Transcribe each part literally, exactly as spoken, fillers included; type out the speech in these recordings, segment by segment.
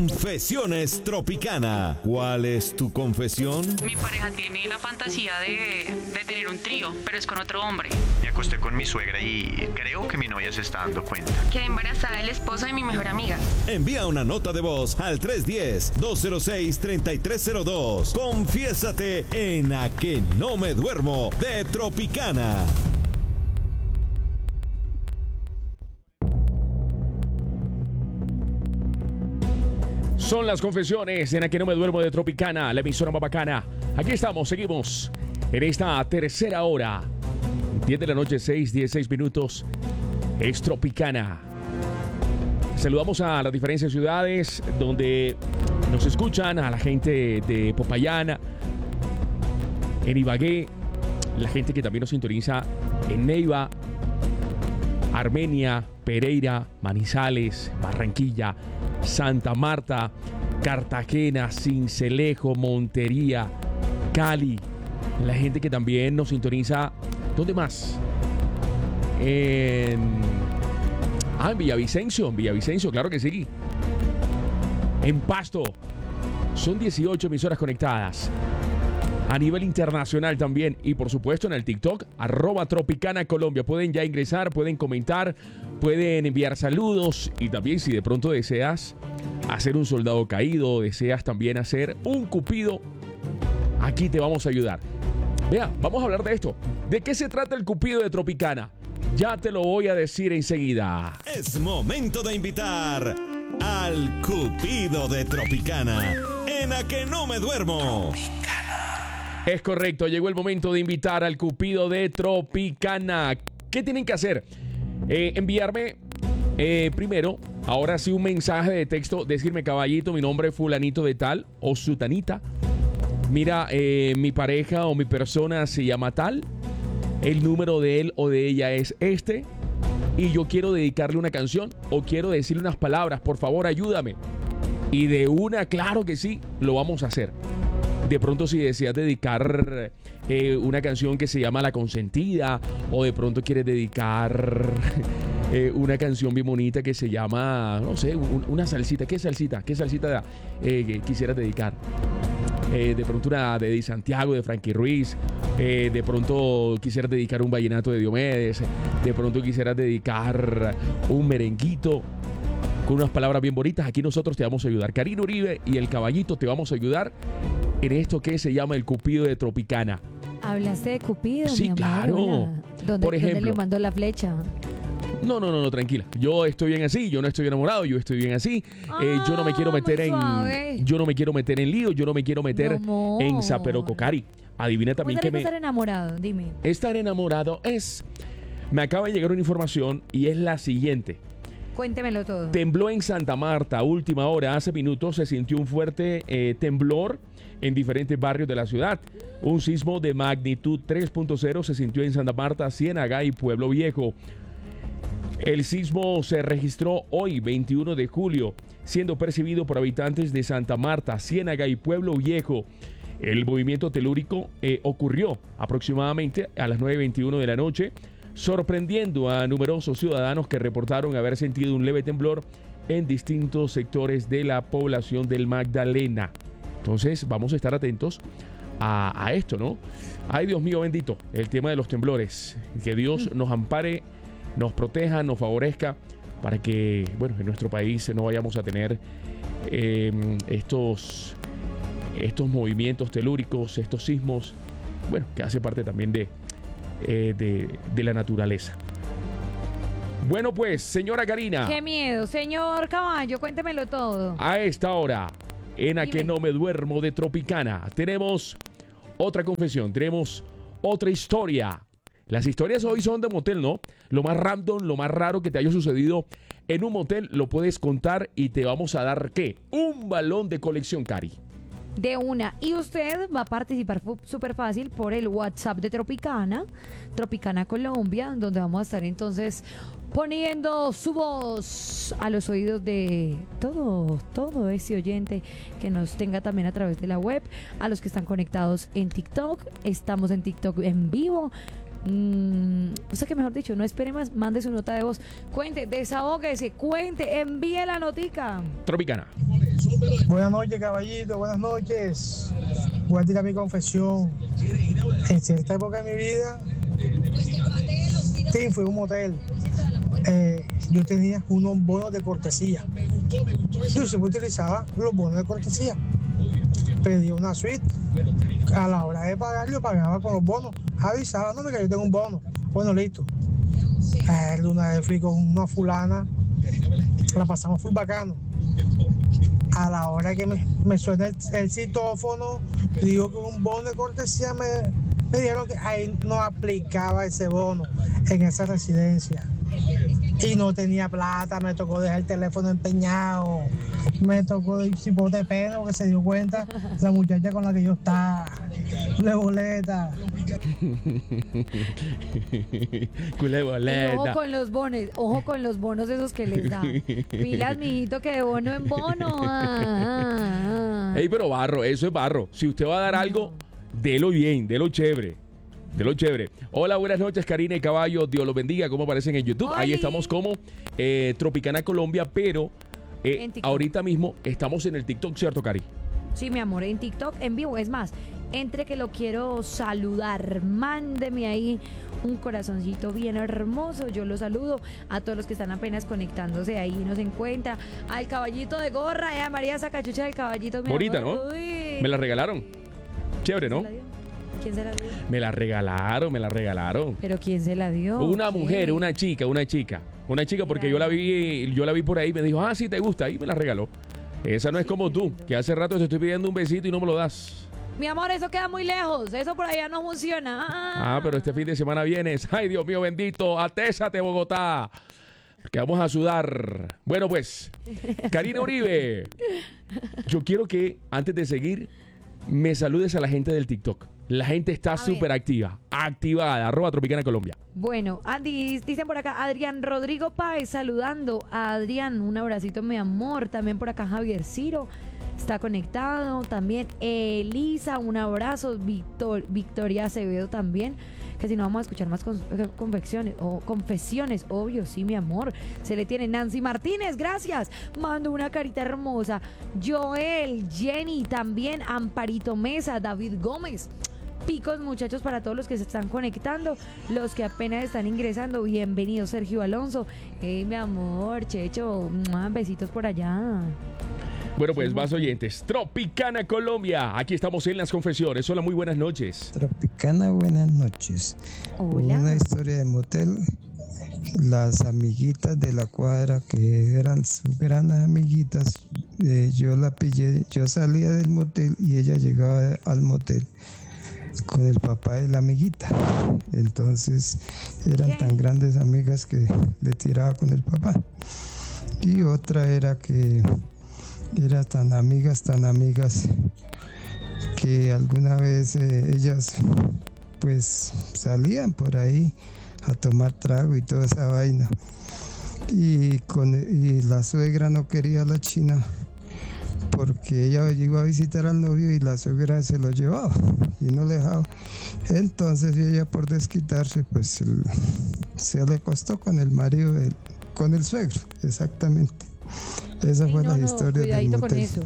Confesiones Tropicana. ¿Cuál es tu confesión? Mi pareja tiene la fantasía de, de tener un trío, pero es con otro hombre. Me acosté con mi suegra y creo que mi novia se está dando cuenta. Quedé embarazada del esposo de mi mejor amiga. Envía una nota de voz al tres uno cero, dos cero seis, tres tres cero dos. Confiésate en A Que No Me Duermo de Tropicana. Son las confesiones en A Que No Me Duermo de Tropicana, la emisora más bacana. Aquí estamos, seguimos en esta tercera hora. diez de la noche, seis, dieciséis minutos. Es Tropicana. Saludamos a las diferentes ciudades donde nos escuchan, a la gente de Popayán, en Ibagué, la gente que también nos sintoniza en Neiva, Armenia, Pereira, Manizales, Barranquilla, Santa Marta, Cartagena, Sincelejo, Montería, Cali. La gente que también nos sintoniza, ¿dónde más? En... Ah, en Villavicencio, en Villavicencio, claro que sí. En Pasto. Son dieciocho emisoras conectadas. A nivel internacional también. Y por supuesto en el TikTok, arroba Tropicana Colombia. Pueden ya ingresar, pueden comentar, pueden enviar saludos. Y también si de pronto deseas hacer un soldado caído, deseas también hacer un cupido, aquí te vamos a ayudar. Vea, vamos a hablar de esto. ¿De qué se trata el cupido de Tropicana? Ya te lo voy a decir enseguida. Es momento de invitar al cupido de Tropicana en A Que No Me Duermo. Es correcto, llegó el momento de invitar al cupido de Tropicana. ¿Qué tienen que hacer? Eh, enviarme eh, primero, ahora sí, un mensaje de texto, decirme: caballito, mi nombre es fulanito de tal o sutanita. Mira, eh, mi pareja o mi persona se llama tal. El número de él o de ella es este. Y yo quiero dedicarle una canción o quiero decirle unas palabras. Por favor, ayúdame. Y de una, claro que sí, lo vamos a hacer. De pronto, si deseas dedicar eh, una canción que se llama La Consentida, o de pronto quieres dedicar eh, una canción bien bonita que se llama, no sé, un, una salsita. ¿Qué salsita? ¿Qué salsita eh, quisieras dedicar? Eh, de pronto una de Di Santiago, de Frankie Ruiz. Eh, de pronto quisieras dedicar un vallenato de Diomedes. De pronto quisieras dedicar un merenguito con unas palabras bien bonitas. Aquí nosotros te vamos a ayudar. Karina Uribe y el Caballito te vamos a ayudar en esto que se llama el cupido de Tropicana. ¿Hablaste de cupido? Sí, mi amor? claro. ¿Dónde, Por ejemplo, ¿Dónde le mandó la flecha? No, no, no, no, tranquila. Yo estoy bien así, yo no estoy enamorado, yo estoy bien así. Ah, eh, yo no me quiero meter en... suave. Yo no me quiero meter en lío, yo no me quiero meter No, amor. en Zaperococari. Adivina también ¿Cómo que es me... estar enamorado? Dime. Estar enamorado es... Me acaba de llegar una información y es la siguiente. Cuéntemelo todo. Tembló en Santa Marta, última hora, hace minutos se sintió un fuerte eh, temblor en diferentes barrios de la ciudad. Un sismo de magnitud tres punto cero se sintió en Santa Marta, Ciénaga y Pueblo Viejo. El sismo se registró hoy, veintiuno de julio, siendo percibido por habitantes de Santa Marta, Ciénaga y Pueblo Viejo. El movimiento telúrico eh, ocurrió aproximadamente a las nueve veintiuno de la noche, sorprendiendo a numerosos ciudadanos que reportaron haber sentido un leve temblor en distintos sectores de la población del Magdalena. Entonces vamos a estar atentos a, a esto, ¿no? Ay, Dios mío bendito, el tema de los temblores. Que Dios nos ampare, nos proteja, nos favorezca para que, bueno, en nuestro país no vayamos a tener eh, estos, estos movimientos telúricos, estos sismos, bueno, que hace parte también de Eh, de, de la naturaleza. Bueno, pues, señora Karina. ¡Qué miedo! Señor Caballo, cuéntemelo todo. A esta hora, en A Que Dime. No Me Duermo de Tropicana, tenemos otra confesión, tenemos otra historia. Las historias hoy son de motel, ¿no? Lo más random, lo más raro que te haya sucedido en un motel, lo puedes contar y te vamos a dar, ¿qué? Un balón de colección, Cari. De una. Y usted va a participar fu- súper fácil por el WhatsApp de Tropicana, Tropicana Colombia, donde vamos a estar entonces poniendo su voz a los oídos de todo, todo ese oyente que nos tenga también a través de la web, a los que están conectados en TikTok. Estamos en TikTok en vivo. Mm, o sea que mejor dicho, no espere más, mande su nota de voz. Cuente, desahógese, cuente, envíe la notica. Tropicana. Buenas noches, caballito, buenas noches. Voy a tirar mi confesión. En cierta época de mi vida, sí, fue un motel. Eh, yo tenía unos bonos de cortesía. Yo siempre utilizaba los bonos de cortesía. Pedí una suite. A la hora de pagar, yo pagaba con los bonos. Avisaba, no, que yo tengo un bono. Bueno, listo. Eh, una vez fui con una fulana. La pasamos full bacano. A la hora que me, me suena el, el citófono, digo que un bono de cortesía me, me dijeron que ahí no aplicaba ese bono en esa residencia. Y no tenía plata, me tocó dejar el teléfono empeñado, me tocó ir sin de pena porque se dio cuenta la muchacha con la que yo estaba, de boleta. Culé boleta. Ojo con los bonos, ojo con los bonos esos que les dan. Pilas, mijito, que de bono en bono. Ah, ah, ah. Ey, pero barro, eso es barro. Si usted va a dar algo, délo bien, délo chévere. De lo chévere. Hola, buenas noches, Karina y Caballo. Dios los bendiga. ¿Cómo aparecen en YouTube? ¡Oli! Ahí estamos como eh, Tropicana Colombia, pero eh, En TikTok. ahorita mismo estamos en el TikTok, ¿cierto, Cari? Sí, mi amor, en TikTok en vivo. Es más, entre que lo quiero saludar, mándeme ahí un corazoncito bien hermoso. Yo lo saludo a todos los que están apenas conectándose ahí, nos encuentra. Al caballito de gorra, eh, a María Sacachucha del caballito. mi Bonita, amor. ¿no? Uy. Me la regalaron. Chévere, ¿Quién ¿no? se la dio? ¿Quién se la dio? Me la regalaron, me la regalaron. ¿Pero quién se la dio? Una ¿Qué? mujer, una chica, una chica. Una chica porque yo la vi, yo la vi por ahí y me dijo, ah, sí, te gusta, y me la regaló. Esa no es como tú, que hace rato te estoy pidiendo un besito y no me lo das. Mi amor, eso queda muy lejos. Eso por allá no funciona. Ah, pero este fin de semana vienes. Ay, Dios mío bendito, atésate, Bogotá. Que vamos a sudar. Bueno, pues, Karina Uribe, yo quiero que, antes de seguir, me saludes a la gente del TikTok. La gente está súper activa, activada, arroba Tropicana Colombia. Bueno, Andy, dicen por acá, Adrián Rodrigo Páez saludando a Adrián, un abracito, mi amor. También por acá Javier Ciro está conectado. También Elisa, un abrazo. Victor, Victoria Acevedo también. Que si no vamos a escuchar más con, confecciones o confesiones, obvio, sí, mi amor. Se le tiene Nancy Martínez, gracias. Mando una carita hermosa. Joel, Jenny, también Amparito Mesa, David Gómez. Picos, muchachos, para todos los que se están conectando, los que apenas están ingresando, bienvenido Sergio Alonso. Hey, mi amor, Checho, ¡mua! Besitos por allá. Bueno, pues más oyentes. Tropicana Colombia. Aquí estamos en las confesiones. Hola, muy buenas noches. Tropicana, buenas noches. Hola. Una historia de motel. Las amiguitas de la cuadra, que eran sus grandes amiguitas, eh, yo la pillé, yo salía del motel y ella llegaba al motel con el papá de la amiguita. Entonces eran ¿Qué? tan grandes amigas que le tiraba con el papá. Y otra era que eran tan amigas, tan amigas que alguna vez eh, ellas pues salían por ahí a tomar trago y toda esa vaina. Y, con, y la suegra no quería a la china porque ella iba a visitar al novio y la suegra se lo llevaba y no le dejaba. Entonces ella, por desquitarse, pues el- se le acostó con el marido, del- con el suegro, exactamente. Esa Ay, fue no, la no, historia del cuidadito con motel. eso.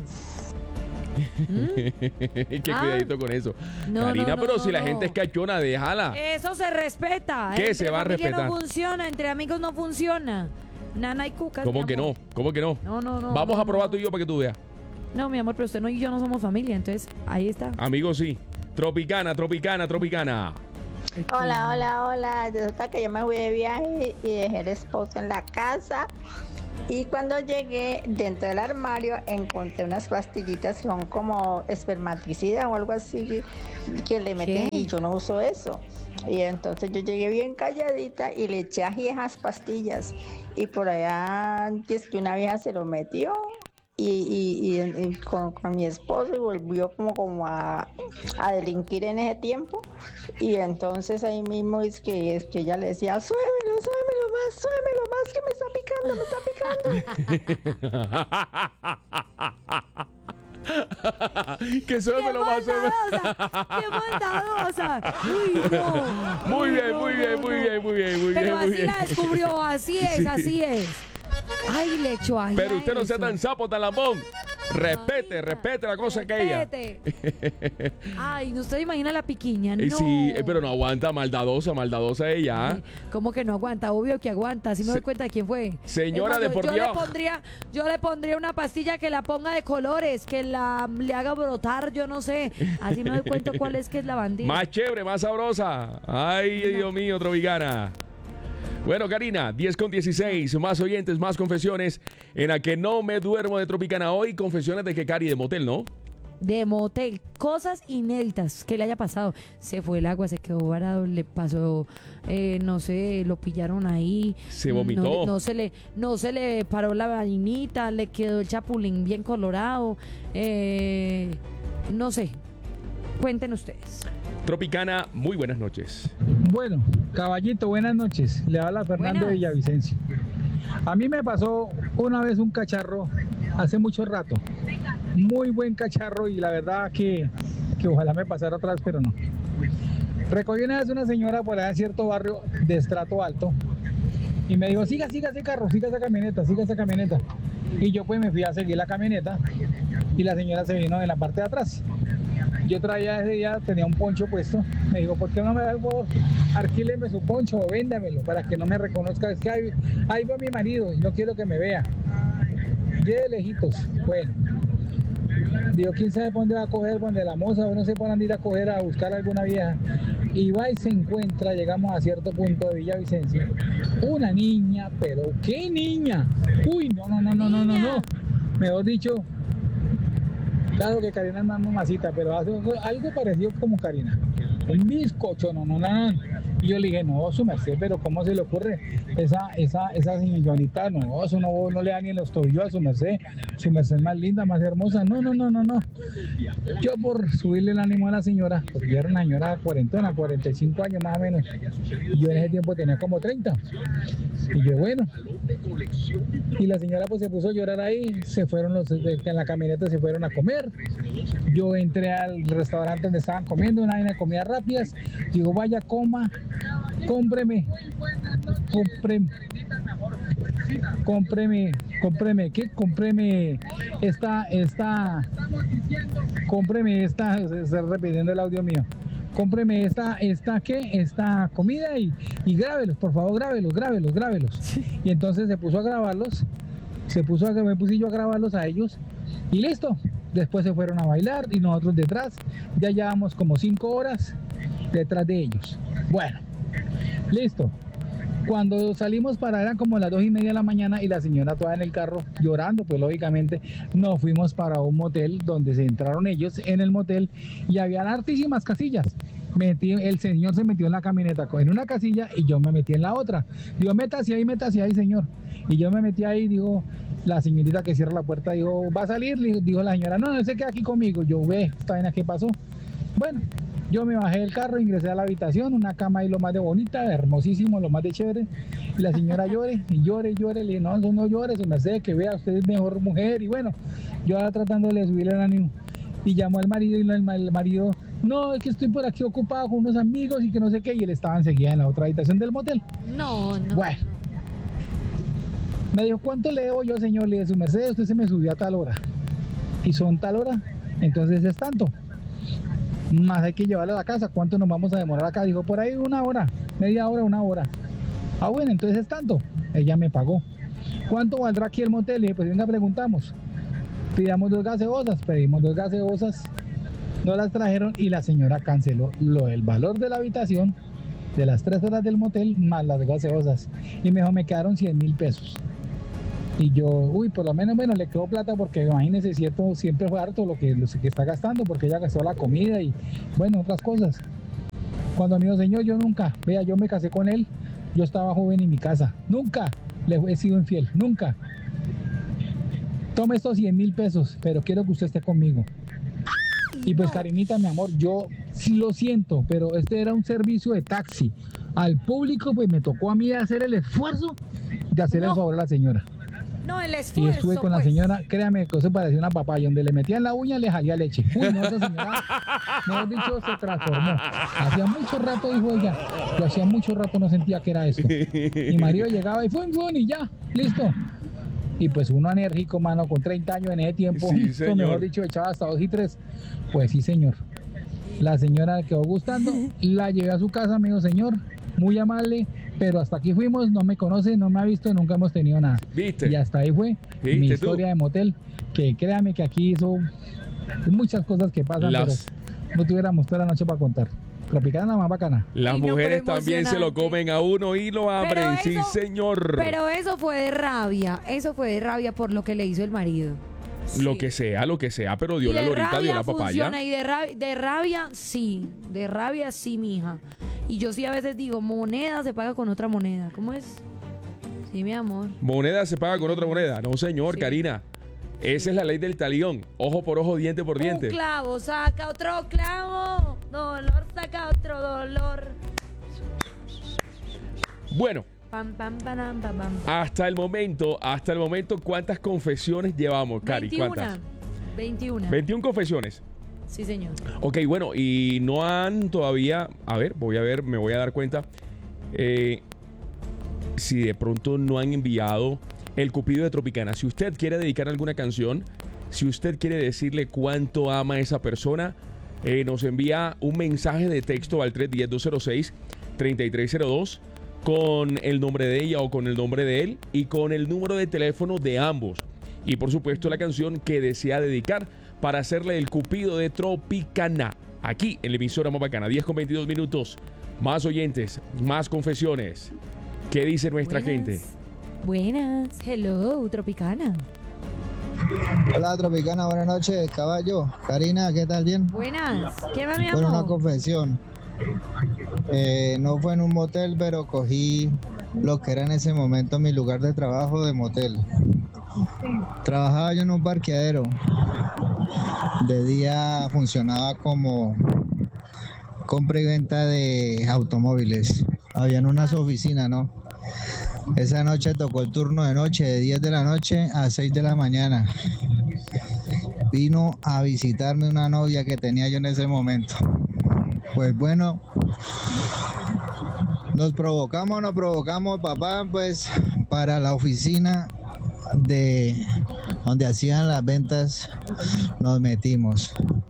Qué Ah. cuidadito con eso. No, Karina, no, no, pero no, si la no. gente es cachona, déjala. Eso se respeta. ¿Qué Entre se va a familia respetar? No funciona, entre amigos no funciona. Nana y cuca. ¿Cómo que no? ¿Cómo que no? No, no, no. Vamos no, a probar no. tú y yo para que tú veas. No, mi amor, pero usted no y yo no somos familia, entonces ahí está. Amigos, sí. Tropicana, Tropicana, Tropicana. Hola, hola, hola. Resulta que yo me fui de viaje y dejé el esposo en la casa. Y cuando llegué dentro del armario encontré unas pastillitas que son como espermaticida o algo así que, que le meten ¿Qué? y yo no uso eso. Y entonces yo llegué bien calladita y le eché ají a esas pastillas. Y por allá es que una vieja se lo metió y, y- y- y con, con mi esposo y volvió como, como a, a delinquir en ese tiempo. Y entonces ahí mismo es que, es que ella le decía, suémelo, suémelo más, suémelo más, que me está picando, me está picando. que solo ¡Qué me lo pasó. maldadosa! ¡Qué maldadosa! Uy, no. Muy Uy, bien, no, muy no, bien, no. muy bien, muy bien, muy Pero bien, muy así bien. la descubrió, así es, Sí. así es. Ay, le echó ahí Pero a usted no sea eso. tan sapo, tan lambón. Respete, Ay, respete la cosa que ella. Respete. Ay, no usted imagina la piquiña, Eh, no. Sí, eh, pero no aguanta, maldadosa, maldadosa ella. Ay, ¿cómo que no aguanta? Obvio que aguanta. Así me Se- doy cuenta de quién fue. Señora Es más, de yo- por yo Dios. le pondría, yo le pondría una pastilla que la ponga de colores, que la le haga brotar, yo no sé. Así me doy cuenta cuál es que es la bandida. Más chévere, más sabrosa. Ay, Dios mío, Tropicana. Bueno, Karina, diez con dieciséis, más oyentes, más confesiones. En la que no me duermo de Tropicana hoy, confesiones de que Cari de motel, ¿no? De motel, cosas inéditas que le haya pasado. Se fue el agua, se quedó varado, le pasó, eh, no sé, lo pillaron ahí. Se vomitó. No, no se le, no se le paró la vainita, le quedó el chapulín bien colorado. Eh, no sé. Cuenten ustedes. Tropicana, muy buenas noches. Bueno, caballito, buenas noches. Le habla Fernando Buenas. Villavicencio. A mí me pasó una vez un cacharro hace mucho rato. Muy buen cacharro y la verdad que, que ojalá me pasara otra vez, pero no. Recogí una vez una señora por allá en cierto barrio de estrato alto y me dijo, siga, siga ese carro, siga esa camioneta, siga esa camioneta. Y yo pues me fui a seguir la camioneta y la señora se vino de la parte de atrás. Yo traía ese día, tenía un poncho puesto. Me dijo, ¿por qué no me da el favor? Alquíleme su poncho o véndamelo para que no me reconozca. Es que ahí, ahí va mi marido y no quiero que me vea. Lleve lejitos. Bueno. Digo, ¿quién sabe por dónde va a coger? Donde la moza, o no sé por dónde ir a coger a buscar a alguna vieja. Y va y se encuentra, llegamos a cierto punto de Villavicencio, una niña, pero ¿qué niña? Uy, no, no, no, no, no, no, no. Mejor dicho, claro que Karina es más mamacita, pero hace algo parecido como Karina. Un bizcocho, no, no, no, no. Y yo le dije, no, su merced, pero ¿cómo se le ocurre? Esa, esa, esa señorita, no, eso no, no le da ni en los tobillos a su merced. Su merced es más linda, más hermosa. No, no, no, no, no. Yo por subirle el ánimo a la señora, porque yo era una señora cuarentona, cuarenta y cinco años más o menos. Y yo en ese tiempo tenía como treinta. Y yo, bueno. Y la señora pues se puso a llorar ahí, se fueron los, en la camioneta se fueron a comer. Yo entré al restaurante donde estaban comiendo, una vaina de comidas rápidas. Digo, vaya, coma, cómpreme, cómpreme, cómpreme, cómpreme, ¿qué? Cómpreme esta, esta, cómpreme esta, se está repitiendo el audio mío. Cómpreme esta, esta, ¿qué? Esta comida y, y grábelos, por favor, grábelos, grábelos, grábelos. Y entonces se puso a grabarlos, se puso a, me puse yo a grabarlos a ellos y listo. Después se fueron a bailar y nosotros detrás, ya llevamos como cinco horas detrás de ellos. Bueno, listo. Cuando salimos para eran como las dos y media de la mañana y la señora toda en el carro llorando, pues lógicamente nos fuimos para un motel donde se entraron ellos en el motel y habían hartísimas casillas. Metí, el señor se metió en la camioneta en una casilla y yo me metí en la otra. Digo, métase ahí, métase ahí, señor. Y yo me metí ahí, digo, la señorita que cierra la puerta dijo, ¿va a salir? Dijo la señora, no, no se queda aquí conmigo. Yo, ve, esta vaina, ¿qué pasó? Bueno, yo me bajé del carro, ingresé a la habitación, una cama ahí lo más de bonita, hermosísimo, lo más de chévere. Y la señora llore, y llore, y llore. Le dije, no, no, no llore, se me hace que vea, usted es mejor mujer. Y bueno, yo ahora tratándole de subirle el ánimo. Y llamó al marido, y el marido, no, es que estoy por aquí ocupado con unos amigos y que no sé qué. Y él estaba enseguida en la otra habitación del motel. No, no. Bueno. Me dijo, ¿cuánto le debo yo, señor? Le dije, su merced, usted se me subió a tal hora. Y son tal hora, entonces es tanto. Más hay que llevarla a la casa. ¿Cuánto nos vamos a demorar acá? Dijo, por ahí una hora, media hora, una hora. Ah, bueno, entonces es tanto. Ella me pagó. ¿Cuánto valdrá aquí el motel? Le dije, pues venga, preguntamos. Pidamos dos gaseosas, pedimos dos gaseosas, no las trajeron y la señora canceló lo del valor de la habitación, de las tres horas del motel, más las gaseosas. Y me dijo, me quedaron cien mil pesos. Y yo, uy, por lo menos, bueno, le quedó plata porque imagínese, cierto, siempre fue harto lo que, lo que está gastando porque ella gastó la comida y, bueno, otras cosas. Cuando me dijo, señor, yo nunca, vea, yo me casé con él, yo estaba joven en mi casa, nunca le he sido infiel, nunca. Tome estos cien mil pesos, pero quiero que usted esté conmigo. Y pues, Karinita, mi amor, yo sí lo siento, pero este era un servicio de taxi. Al público, pues me tocó a mí hacer el esfuerzo de hacer el favor a la señora. No, el Y esfuerzo, estuve con la pues. señora, créame que eso parecía una papaya, donde le metían la uña le salía leche. Uy, no, esa señora, mejor dicho, se transformó. Hacía mucho rato, dijo ella, yo hacía mucho rato no sentía que era esto. Mi marido llegaba y fue, fue, y ya, listo. Y pues uno enérgico, mano, con treinta años en ese tiempo, Sí, esto, señor. mejor dicho, echaba hasta dos y tres. Pues sí, señor. La señora le quedó gustando, la llevé a su casa, me dijo, señor, muy amable, pero hasta aquí fuimos, no me conoce, no me ha visto, nunca hemos tenido nada. ¿Viste? Y hasta ahí fue ¿Viste mi tú? historia de motel, que créame que aquí son muchas cosas que pasan, Las- pero no tuviéramos toda la noche para contar. Tropicana la más bacana. Las Ay, no, mujeres pero también se lo emocionante. comen a uno y lo abren, sí, eso- señor. Pero eso fue de rabia, eso fue de rabia por lo que le hizo el marido. Lo Sí. que sea, lo que sea, pero dio Y la de lorita, dio rabia la papaya. funciona, y de rabia, de rabia, sí, de rabia, sí, mija. Y yo sí a veces digo, moneda se paga con otra moneda. ¿Cómo es? Sí, mi amor. Moneda se paga con otra moneda. No, señor, Sí. Karina. Esa es la ley del talión. Ojo por ojo, diente por diente. Un clavo saca otro clavo, dolor saca otro dolor. Bueno, Pam, pam, pam, pam, pam. hasta el momento, hasta el momento, ¿cuántas confesiones llevamos, Cari? ¿Cuántas? veintiuna. veintiuna confesiones. Sí, señor. Ok, bueno, y no han todavía, a ver, voy a ver, me voy a dar cuenta, eh, si de pronto no han enviado el Cupido de Tropicana. Si usted quiere dedicar alguna canción, si usted quiere decirle cuánto ama a esa persona, eh, nos envía un mensaje de texto al tres uno cero, dos cero seis, tres tres cero dos con el nombre de ella o con el nombre de él y con el número de teléfono de ambos. Y por supuesto la canción que desea dedicar para hacerle el Cupido de Tropicana. Aquí en la emisora más bacana, diez con veintidós minutos. Más oyentes, más confesiones. ¿Qué dice nuestra Buenas. gente? Buenas. Hello, Tropicana. Hola Tropicana, buenas noches, caballo. Karina, ¿qué tal? Bien. Buenas. ¿Qué va, mi Bueno, una amor? confesión. Eh, no fue en un motel, pero cogí lo que era en ese momento mi lugar de trabajo de motel. Trabajaba yo en un parqueadero. De día funcionaba como compra y venta de automóviles. Habían unas oficinas, ¿no? Esa noche tocó el turno de noche, de diez de la noche a seis de la mañana. Vino a visitarme una novia que tenía yo en ese momento. Pues bueno, nos provocamos, nos provocamos, papá, pues para la oficina de donde hacían las ventas nos metimos.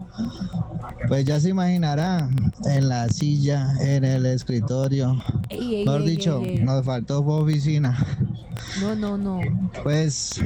Pues ya se imaginará, en la silla, en el escritorio, Ey, ey, mejor ey, dicho, ey, ey. nos faltó fue oficina. No, no, no. Pues,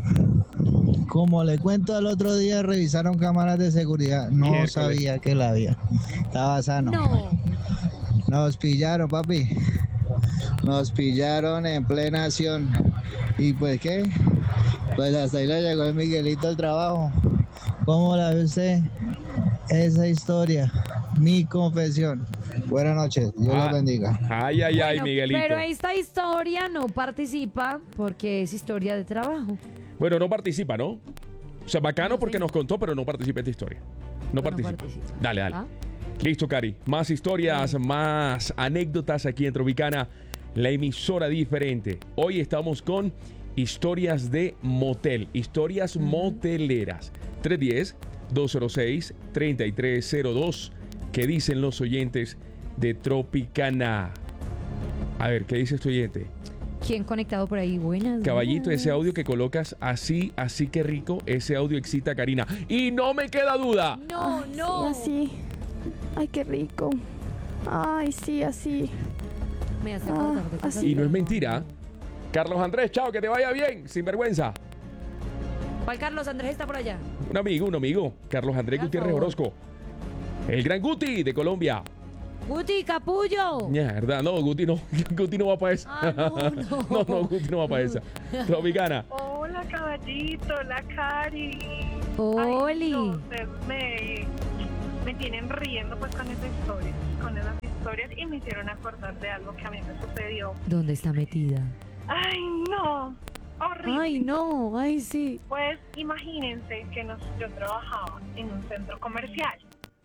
como le cuento, al otro día revisaron cámaras de seguridad. No Miércoles. sabía que la había. Estaba sano. No. Nos pillaron, papi. Nos pillaron en plena acción. ¿Y pues qué? Pues hasta ahí le llegó el Miguelito al trabajo. ¿Cómo la ve usted? Esa historia. Mi confesión. Buenas noches. Dios Ah, la bendiga. Ay, ay, ay, Bueno, Miguelito. pero esta historia no participa porque es historia de trabajo. Bueno, no participa, ¿no? O sea, bacano No, porque sí. nos contó, pero no participa en esta historia. No Pero no participa. participa. Dale, dale. ¿Ah? Listo, Cari. Más historias, más anécdotas aquí en Tropicana, la emisora diferente. Hoy estamos con historias de motel, historias moteleras. tres uno cero, dos cero seis, tres tres cero dos. ¿Qué dicen los oyentes de Tropicana? A ver, ¿qué dice este oyente? ¿Quién conectado por ahí? Buenas. Caballito, buenas. ese audio que colocas así, así que rico, ese audio excita a Karina. Y no me queda duda. No, Ay, no. Sí, así. Ay, qué rico. Ay, sí, así. Me hace Ah, acordar de cosas así. Y no es que mentira. Carlos Andrés, chao, que te vaya bien, sin vergüenza. ¿Cuál Carlos Andrés está por allá? Un amigo, un amigo. Carlos Andrés Por Gutiérrez favor. Orozco. El gran Guti de Colombia. Guti, capullo. Mierda, no, Guti no. Guti no va para esa. Ah, no, no. no, no, Guti no va para esa. Tropicana. Hola, caballito, la Cari. Oli. Ay, no, ustedes me, me tienen riendo pues con esa historia, con esas historias y me hicieron acordar de algo que a mí me sucedió. ¿Dónde está metida? Ay, no, horrible. Ay, no, ay, sí. Pues imagínense que nos, yo trabajaba en un centro comercial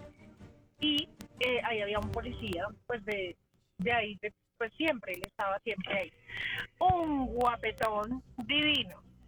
y eh, ahí había un policía, pues de, de ahí, de, pues siempre, él estaba siempre ahí. Un guapetón divino.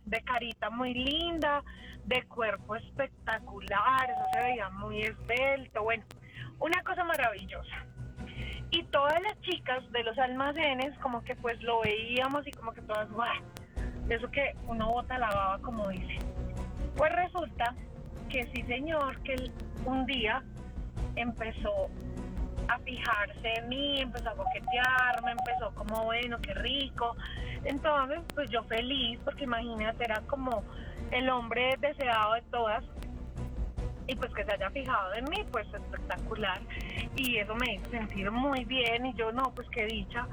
de carita muy linda, de cuerpo espectacular, eso se veía muy esbelto, bueno, una cosa maravillosa. Y todas las chicas de los almacenes como que pues lo veíamos y como que todas, ¡guau! Eso que uno bota la baba, como dice. Pues resulta que sí, señor, que él un día empezó a fijarse en mí, empezó a coquetearme, empezó como, bueno, qué rico. Entonces, pues yo feliz, porque imagínate, era como el hombre deseado de todas. Y pues que se haya fijado en mí, pues espectacular. Y eso me hizo sentir muy bien. Y yo, no, pues qué dicha.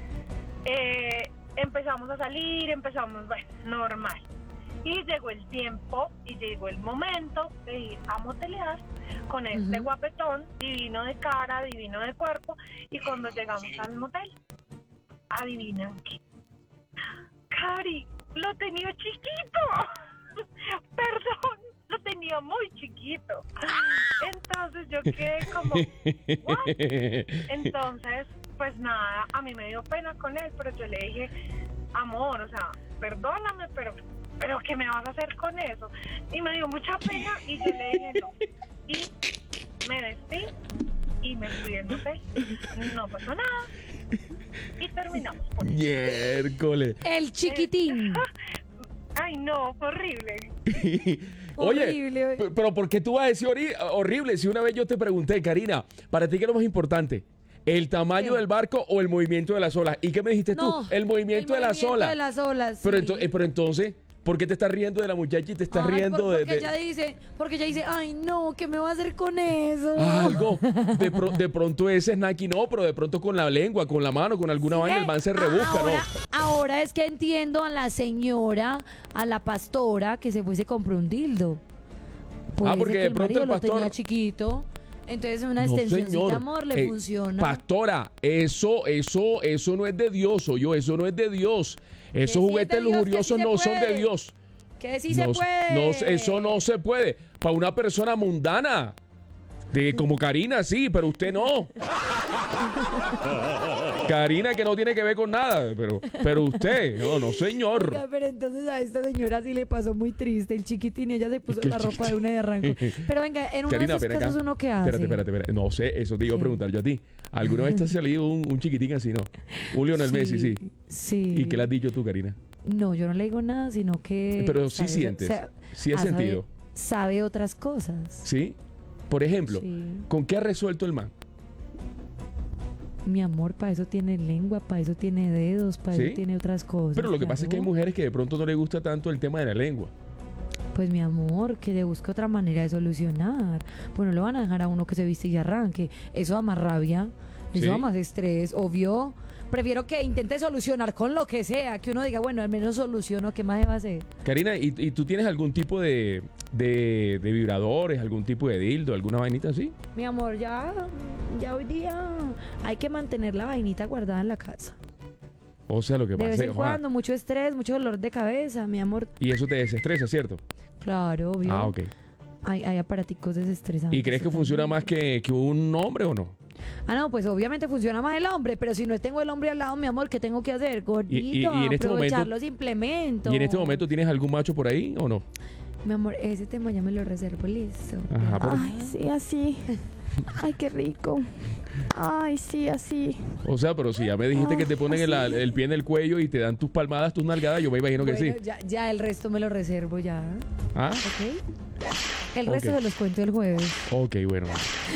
Eh, empezamos a salir, empezamos, bueno, normal. Y llegó el tiempo y llegó el momento de ir a motelear con este uh-huh. guapetón, divino de cara, divino de cuerpo. Y cuando llegamos al motel, adivinan qué. Cari, lo tenía chiquito. Perdón, lo tenía muy chiquito. Entonces yo quedé como, ¿what? Entonces, pues nada, a mí me dio pena con él, pero yo le dije, amor, o sea, perdóname, pero... ¿pero qué me vas a hacer con eso? Y me dio mucha pena y yo le dije no. Y me vestí y me fui del motel. No pasó nada. Y terminamos por eso. Miércoles. El chiquitín. Ay, no, fue horrible. Oye, horrible. pero ¿por qué tú vas a decir hori- horrible? Si una vez yo te pregunté, Karina, ¿para ti qué es lo más importante? ¿El tamaño ¿Qué? del barco o el movimiento de las olas? ¿Y qué me dijiste no, tú? El movimiento, el de, movimiento las de las olas. Pero, sí. ento- pero entonces, ¿por qué te estás riendo de la muchacha y te estás Ay, riendo por, de, porque de...? Ella dice, porque ella dice, ay no, ¿qué me va a hacer con eso? Algo. De, pro, de pronto ese snacky no, pero de pronto con la lengua, con la mano, con alguna ¿Sí? vaina, el man se rebusca, ahora, ¿no? Ahora es que entiendo a la señora, a la pastora, que se fue y se compró un dildo. Puede Ah, porque ser que de el pronto marido el lo tenía pastor- chiquito. Entonces una No, extensioncita, señor. amor, le Eh, funciona. Pastora, eso, eso, eso no es de Dios, yo, eso no es de Dios. Esos sí es juguetes de Dios, que lujuriosos sí se no son de puede. Dios. Que sí no, se puede. no, eso no se puede. Para una persona mundana, de, como Karina, sí, pero usted no. Karina, que no tiene que ver con nada, pero, pero usted, no, no, señor. Oiga, pero entonces a esta señora sí le pasó muy triste. El chiquitín, ella se puso ¿Qué la ropa de una de arranco. Pero venga, en uno Karina, de esos ven acá. casos, ¿uno qué hace? Espérate, espérate, espérate. No sé, eso te iba a preguntar yo a ti. ¿Alguna vez te ha salido un, un chiquitín así, no? Un Lionel Sí, Messi, sí. Sí. ¿Y qué le has dicho tú, Karina? No, yo no le digo nada, sino que... Pero sí sabe- sientes, sa- sí has ah, sabe- sentido. Sabe otras cosas. ¿Sí? Por ejemplo, Sí. ¿con qué ha resuelto el man? Mi amor, para eso tiene lengua, para eso tiene dedos, para ¿Sí? eso tiene otras cosas. Pero lo que pasa es que hay claro. mujeres que de pronto no les gusta tanto el tema de la lengua. Pues mi amor, que le busque otra manera de solucionar. Pues no lo van a dejar a uno que se viste y arranque. Eso da más rabia, eso ¿Sí? da más estrés, obvio. Prefiero que intente solucionar con lo que sea, que uno diga, bueno, al menos soluciono, ¿qué más se va a hacer? Karina, ¿y, y tú tienes algún tipo de, de, de vibradores, algún tipo de dildo, alguna vainita así? Mi amor, ya, ya hoy día hay que mantener la vainita guardada en la casa. O sea, lo que De pasa vez es en que, cuando, mucho estrés, mucho dolor de cabeza, mi amor. y eso te desestresa, ¿cierto? Claro, obvio. Ah, ok. Hay, hay aparaticos desestresantes. ¿Y crees que funciona más que, que un hombre o no? Ah, no, pues obviamente funciona más el hombre, pero si no tengo el hombre al lado, mi amor, ¿qué tengo que hacer? Gordito, y en este aprovechar momento- los implementos. ¿Y en este momento tienes algún macho por ahí o no? Mi amor, ese tema ya me lo reservo, listo. Ajá, por- Ay, sí, así. Ay, qué rico. Ay, sí, así. O sea, pero si ya me dijiste que te ponen el, el pie en el cuello y te dan tus palmadas, tus nalgadas, yo me imagino que Bueno, sí. ya, ya el resto me lo reservo ya. ¿Ah? ¿Ok? El resto Ok. se los cuento el jueves. Ok, bueno.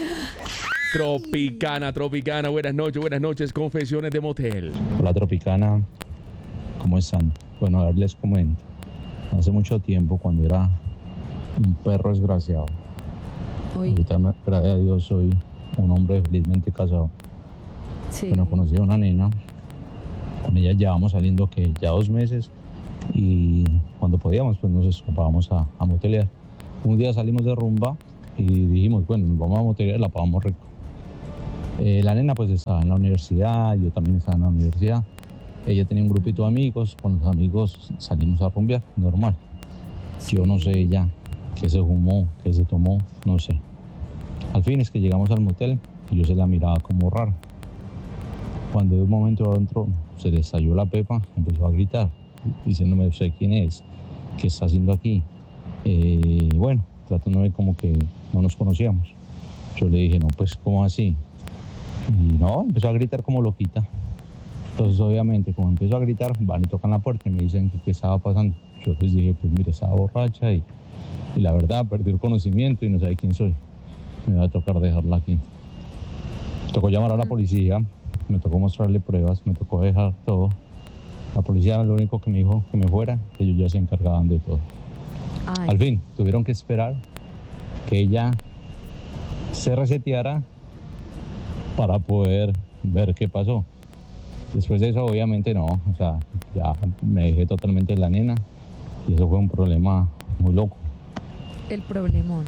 Tropicana, Tropicana, buenas noches, buenas noches, confesiones de motel. Hola Tropicana, ¿cómo están? Bueno, a ver, les comento. Hace mucho tiempo, cuando era un perro desgraciado, ahorita, me- gracias a Dios, soy un hombre felizmente casado. Sí. Bueno, conocí a una nena, con ella llevamos saliendo que ya dos meses y cuando podíamos, pues nos escapábamos a, a motelear. Un día salimos de rumba y dijimos, bueno, nos vamos a motelear, la pagamos rico. Eh, la nena pues estaba en la universidad, yo también estaba en la universidad. Ella tenía un grupito de amigos, con los amigos salimos a rumbear, normal. Yo no sé ella qué se fumó, qué se tomó, no sé. Al fin es que llegamos al motel y yo se la miraba como rara. Cuando de un momento a otro se le estalló la pepa, empezó a gritar, diciéndome, ¿usted quién es? ¿qué está haciendo aquí? Eh, bueno, tratando de como que no nos conocíamos. Yo le dije, no, pues, ¿cómo así? Y no, empezó a gritar como loquita. Entonces, obviamente, como empezó a gritar, van y tocan la puerta y me dicen que qué estaba pasando. Yo les dije, pues, mire, estaba borracha y, y la verdad, perdí el conocimiento y no sabe quién soy. Me va a tocar dejarla aquí. Me tocó llamar a la policía, me tocó mostrarle pruebas, me tocó dejar todo. La policía lo único que me dijo que me fuera, que ellos ya se encargaban de todo. Ay. Al fin, tuvieron que esperar que ella se reseteara para poder ver qué pasó. Después de eso, obviamente no, o sea, ya me dejé totalmente de la nena y eso fue un problema muy loco. El problemón.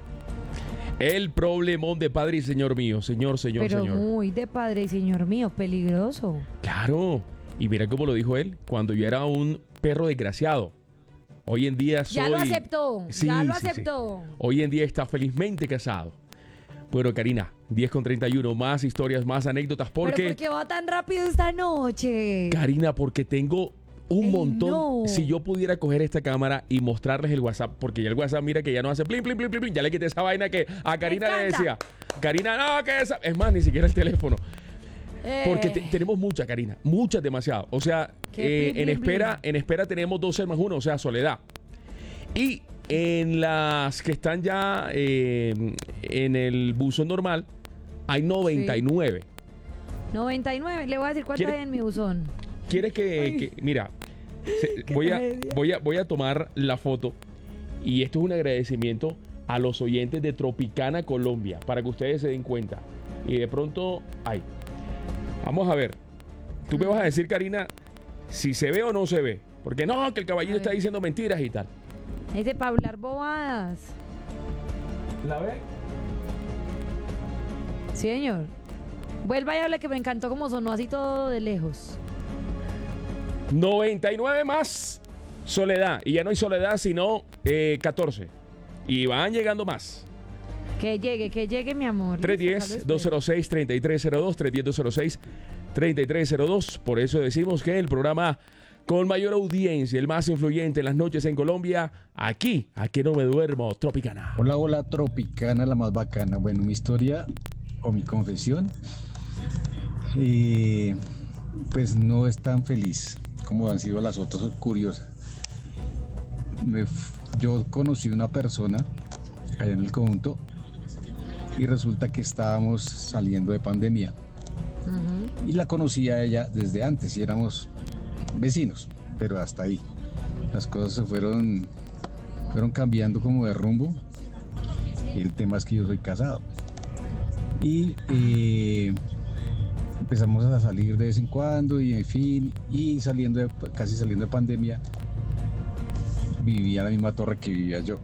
El problemón de padre y señor mío, señor, señor, Pero señor. muy de padre y señor mío, peligroso. Claro, y mira cómo lo dijo él, cuando yo era un perro desgraciado. Hoy en día soy... Ya lo aceptó, Sí, ya lo sí, sí. aceptó. Hoy en día está felizmente casado. Bueno, Karina, diez con treinta y uno, más historias, más anécdotas, porque... ¿Pero por qué va tan rápido esta noche? Karina, porque tengo un Ey, montón. no. Si yo pudiera coger esta cámara y mostrarles el WhatsApp, porque ya el WhatsApp, mira que ya no hace plin, plin, plin, plin, plin. Ya le quité esa vaina que a Karina le decía. Karina, no, que esa... Es más, ni siquiera el teléfono. Eh, Porque te- tenemos muchas, Karina. Muchas, demasiado. O sea, Qué eh, blin, en blin, espera, en espera tenemos doce más uno, o sea, Soledad. Y en las que están ya eh, en el buzón normal, hay noventa y nueve. noventa y nueve, le voy a decir cuánto ¿Quiere- hay en mi buzón. ¿Quieres que, que- mira, se- voy, a, tragedia. voy, a, voy a tomar la foto y esto es un agradecimiento a los oyentes de Tropicana Colombia para que ustedes se den cuenta. Y de pronto, ay, vamos a ver. Tú me vas a decir, Karina, si se ve o no se ve. Porque no, que el caballero está diciendo mentiras y tal. Dice para hablar bobadas. ¿La ve? Sí, señor. Vuelva y hable que me encantó como sonó así todo de lejos. noventa y nueve más Soledad. Y ya no hay Soledad, sino eh, catorce. Y van llegando más. Que llegue, que llegue mi amor. tres uno cero, dos cero seis, tres tres cero dos, tres uno cero, dos cero seis, tres tres cero dos. Por eso decimos que el programa con mayor audiencia, el más influyente en las noches en Colombia, aquí, aquí no me duermo, Tropicana. Hola, hola, Tropicana, la más bacana. Bueno, mi historia o mi confesión, eh, pues no es tan feliz como han sido las otras, curiosas. Me f- yo conocí una persona allá en el conjunto y resulta que estábamos saliendo de pandemia. Y la conocí a ella desde antes y éramos vecinos, pero hasta ahí. Las cosas se fueron, fueron cambiando como de rumbo. Y el tema es que yo soy casado. Y eh, empezamos a salir de vez en cuando y en fin, y saliendo de- casi saliendo de pandemia, vivía en la misma torre que vivía yo.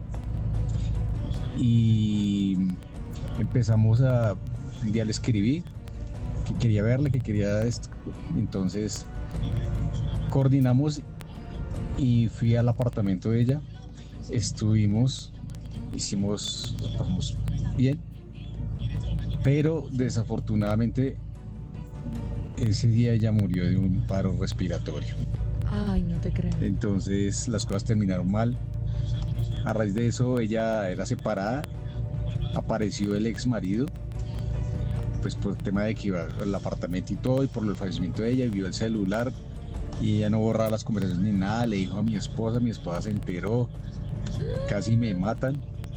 Y empezamos a, un día le escribí que quería verle, que quería esto. Entonces coordinamos y fui al apartamento de ella. Estuvimos, hicimos, nos pasamos bien, pero desafortunadamente ese día ella murió de un paro respiratorio. Ay, no te creo. Entonces las cosas terminaron mal. A raíz de eso ella era separada, apareció el ex marido, pues por el tema de que iba al apartamento y todo, y por el fallecimiento de ella, y vio el celular y ella no borraba las conversaciones ni nada. Le dijo a mi esposa, mi esposa se enteró, casi me matan.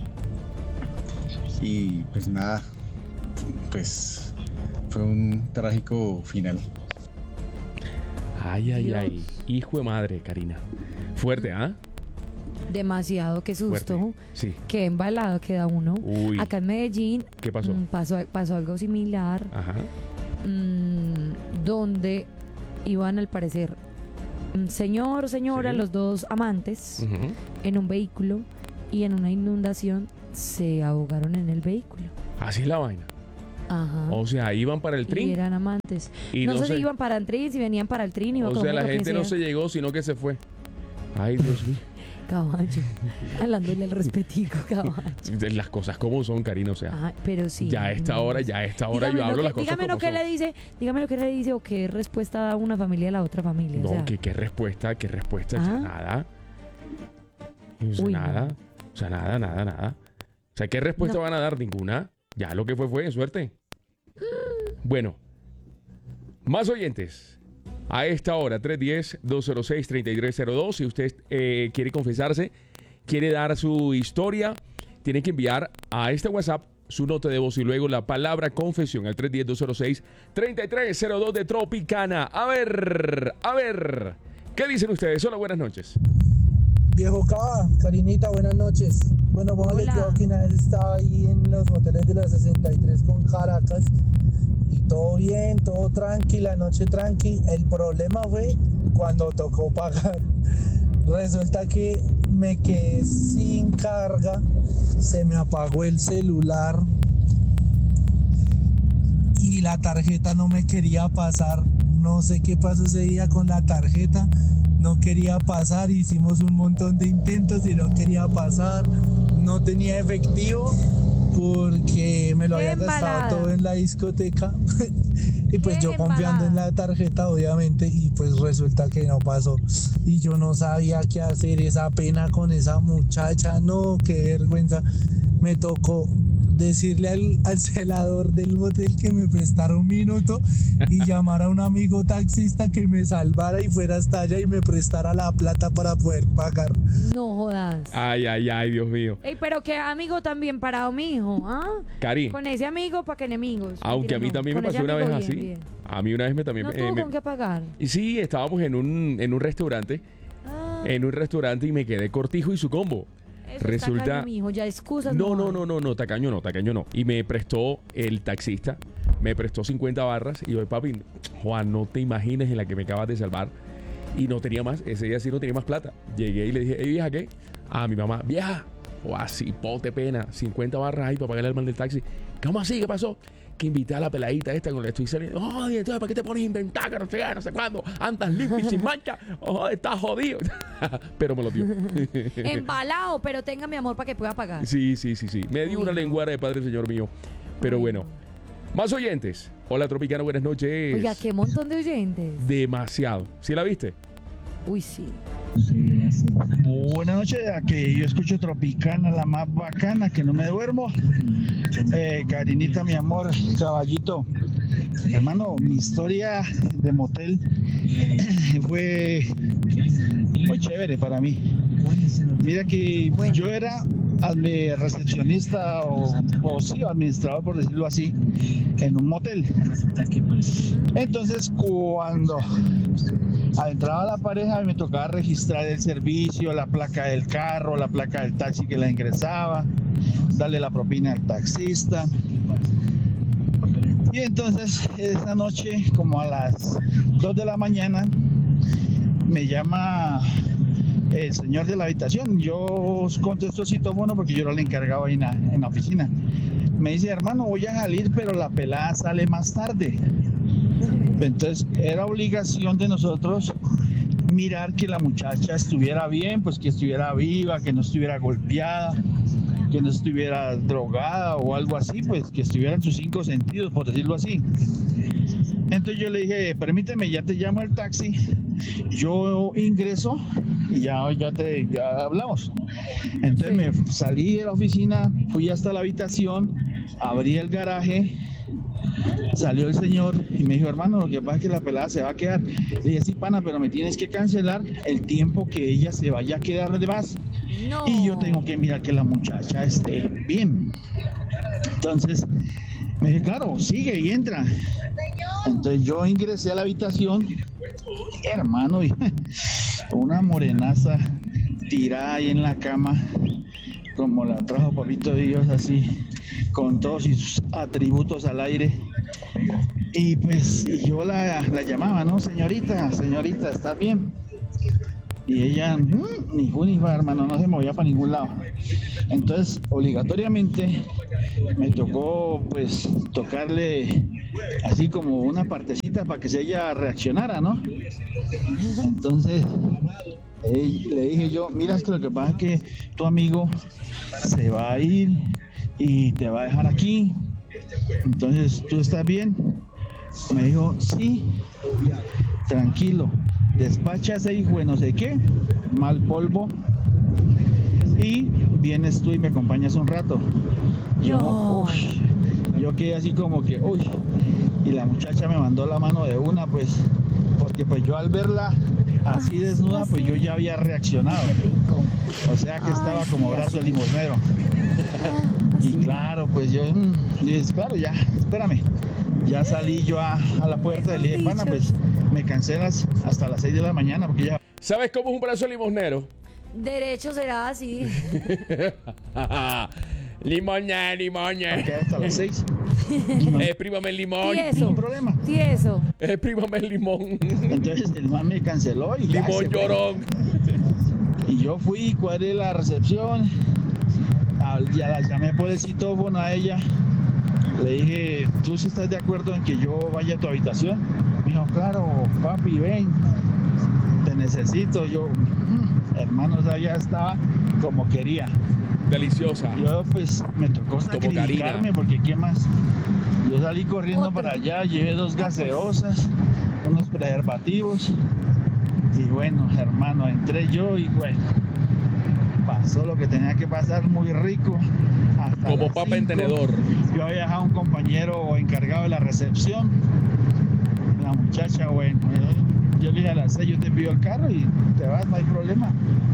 Y pues nada, pues fue un trágico final. Ay, ay, Dios. ay. Hijo de madre, Karina. Fuerte, ¿ah? Demasiado, qué susto. Fuerte. Sí. Qué embalado queda uno. Uy. Acá en Medellín ¿Qué pasó? mm, pasó, pasó algo similar, Ajá. mm, donde iban al parecer mm, señor, señora, Sí. los dos amantes Ujú. en un vehículo y en una inundación se ahogaron en el vehículo. Así es la vaina. Ajá. O sea, iban para el Y trin. eran amantes. Y no, no sé se- si iban para el trin, si venían para el trin. Iba O todo sea, el la mundo que gente no se decía, llegó, sino que se fue. Ay, Dios mío. Caballo. Hablándole al respetico, caballo. Las cosas como son, Karina. O sea, Ajá, pero sí. ya a esta no. hora, ya a esta hora Dígame yo lo hablo que- las cosas dígame como lo que son. le dice, dígame lo que le dice o qué respuesta da una familia a la otra familia. No, o sea. que qué respuesta, qué respuesta, Ah. nada. O sea, Uy, nada. no. O sea, nada, nada, nada. O sea, ¿qué respuesta No. van a dar? Ninguna. Ya lo que fue fue, suerte. Bueno, más oyentes. A esta hora, tres uno cero, dos cero seis, tres tres cero dos. Si usted eh, quiere confesarse, quiere dar su historia, tiene que enviar a este WhatsApp su nota de voz y luego la palabra confesión al tres uno cero, dos cero seis, tres tres cero dos de Tropicana. A ver, a ver, ¿qué dicen ustedes? Hola, buenas noches. Viejo Cava, Karinita, buenas noches. Bueno, póngale Hola. cuidado que una vez estaba ahí en los moteles de la sesenta y tres con Caracas y todo bien, todo tranqui, la noche tranqui. El problema fue cuando tocó pagar. Resulta que me quedé sin carga, se me apagó el celular y la tarjeta no me quería pasar. No sé qué pasó ese día con la tarjeta. No quería pasar, hicimos un montón de intentos y no quería pasar. No tenía efectivo porque me lo Qué había gastado embalada. todo en la discoteca. Y pues Qué yo confiando en la tarjeta, obviamente, y pues resulta que no pasó. Y yo no sabía qué hacer, esa pena con esa muchacha, no, qué vergüenza. Me tocó decirle al, al celador del motel que me prestara un minuto y llamar a un amigo taxista que me salvara y fuera hasta allá y me prestara la plata para poder pagar. No jodas. Ay, ay, ay, Dios mío. Ey, pero qué amigo tan bien parado, mijo. ¿Ah? Cari, Con ese amigo, ¿para qué enemigos? aunque a mí Mentira, no. también me Con ese pasó una vez amigo así. bien, bien. A mí una vez me también... No eh, tuvo me- con qué pagar. Y sí, estábamos en un, en un restaurante, Ah, en un restaurante y me quedé cortijo y su combo. eso Resulta... está tacaño, mijo, ya excusas. No, no, hay. no, no, no, tacaño no, tacaño no. Y me prestó el taxista, me prestó cincuenta barras y yo, papi, Juan, no te imagines en la que me acabas de salvar. Y no tenía más, ese día sí no tenía más plata. Llegué y le dije, hey, vieja, ¿qué? A mi mamá, vieja, o así, pote pena, cincuenta barras ahí para pagarle al man del taxi. ¿Cómo así? ¿Qué pasó? Que invité a la peladita esta con la que estoy saliendo. Oh, y entonces, ¿para qué te pones a inventar? Que no sé, qué, no sé cuándo. Andas limpio y sin mancha. Oh, estás jodido. Pero me lo dio. Embalado, pero tenga mi amor para que pueda pagar. Sí, sí, sí, sí. Me dio Uy, una no. lenguara de padre, señor mío. Pero Ay, bueno. Más oyentes. Hola, Tropicana, buenas noches. Oiga, qué montón de oyentes. Demasiado. ¿Sí la viste? Uy, sí. Buenas noches, a que yo escucho Tropicana, la más bacana, que no me duermo. Eh, Karinita, mi amor, caballito. Hermano, mi historia de motel fue muy chévere para mí. Mira que yo era admi- recepcionista o, o sí, administrador, por decirlo así, en un motel. Entonces, cuando adentraba la pareja, me tocaba registrar el servicio, la placa del carro, la placa del taxi que la ingresaba, darle la propina al taxista. Y entonces, esa noche, como a las dos de la mañana, me llama el señor de la habitación. Yo contesto el citófono porque yo era el encargado ahí en la, en la oficina. Me dice, hermano, voy a salir, pero la pelada sale más tarde. Entonces, era obligación de nosotros mirar que la muchacha estuviera bien, pues que estuviera viva, que no estuviera golpeada, que no estuviera drogada o algo así, pues que estuviera en sus cinco sentidos, por decirlo así. Entonces yo le dije, permíteme, ya te llamo el taxi, yo ingreso y ya, ya, te, ya hablamos. Entonces me salí de la oficina, fui hasta la habitación, abrí el garaje, salió el señor y me dijo, hermano, lo que pasa es que la pelada se va a quedar. Le dije, sí, pana, pero me tienes que cancelar el tiempo que ella se vaya a quedar de más. No. Y yo tengo que mirar que la muchacha esté bien. Entonces, me dije, claro, sigue y entra. Entonces yo ingresé a la habitación, hermano, y una morenaza tirada ahí en la cama, como la trajo Papito Dios, así, con todos sus atributos al aire. Y pues y yo la, la llamaba, ¿no? Señorita, señorita, ¿está bien? Y ella, mmm, ni fu ni fa, hermano, no se movía para ningún lado. Entonces, obligatoriamente, me tocó, pues, tocarle así como una partecita para que se ella reaccionara, ¿no? Entonces, eh, le dije yo, mira, es que lo que pasa es que tu amigo se va a ir y te va a dejar aquí. Entonces, ¿tú estás bien? Me dijo, sí, tranquilo. Despacha ese hijo de no sé qué, mal polvo. y vienes tú y me acompañas un rato. Yo, No. uy, yo quedé así como que, uy, y la muchacha me mandó la mano de una, pues, porque pues yo al verla así desnuda, pues yo ya había reaccionado. O sea que estaba como brazo de limosnero. Y claro, pues yo mm, dije, claro, ya, espérame. Ya salí yo a, a la puerta y le dije, pana, pues me cancelas hasta las seis de la mañana porque ya... ¿Sabes cómo es un brazo de limosnero? Derecho será así. Limosna, limosna. Porque hasta las seis. Exprímame el limón. Tieso. Ningún problema. Tieso. Exprímame el limón. Entonces el man me canceló y ya Limón se fue. llorón. Y yo fui, cuadré la recepción, a- ya la llamé por el citófono a ella. Le dije, ¿tú sí estás de acuerdo en que yo vaya a tu habitación? Me dijo, claro, papi, ven, te necesito. Yo, "Mm, hermano, o sea, ya estaba como quería. Deliciosa. Yo pues me tocó sacrificarme porque ¿qué más? Yo salí corriendo para allá, llevé dos gaseosas, unos preservativos y bueno, hermano, entré yo y bueno, pasó lo que tenía que pasar, muy rico. Hasta Como las papa en cinco. tenedor. Yo había dejado a un compañero encargado de la recepción. La muchacha, bueno, yo, yo le dije a las seis, yo te pido el carro y te vas, no hay problema.